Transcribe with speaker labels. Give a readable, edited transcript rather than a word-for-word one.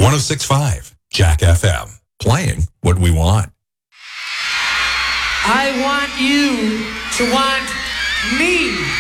Speaker 1: 106.5 Jack FM. Playing what we want.
Speaker 2: I want you to want me.